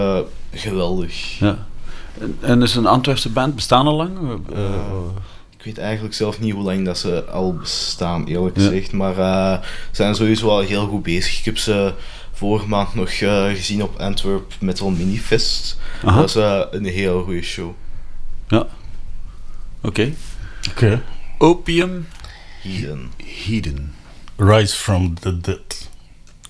Geweldig. Ja. En is een Antwerpse band, bestaan al lang? Ik weet eigenlijk zelf niet hoe lang dat ze al bestaan, eerlijk gezegd. Maar ze zijn sowieso wel heel goed bezig. Ik heb ze vorige maand nog gezien op Antwerp Metal Minifest. Aha. Dat was een heel goede show. Ja. Oké. Opium Heden. Heden. Rise from the Dead.